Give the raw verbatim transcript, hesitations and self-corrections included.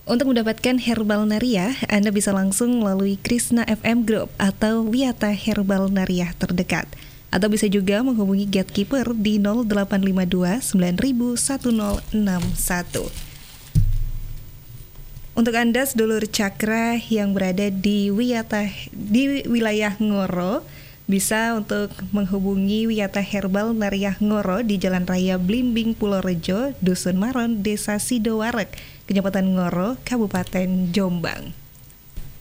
Untuk mendapatkan Herbal Nariah, Anda bisa langsung melalui Krishna F M Group atau Wiyata Herbal Nariah terdekat. Atau bisa juga menghubungi Gatekeeper di nol delapan lima dua sembilan nol satu nol enam satu. Untuk Anda sedulur cakra yang berada di Wiyata di wilayah Ngoro, bisa untuk menghubungi Wiyata Herbal Nariah Ngoro di Jalan Raya Blimbing Purworejo, Dusun Maron, Desa Sidoarek, Kecamatan Ngoro, Kabupaten Jombang.